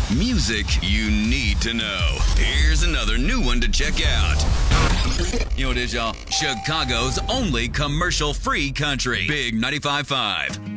Music you need to know. Here's another new one to check out. You know what it is, y'all? Chicago's only commercial-free country. Big 95.5.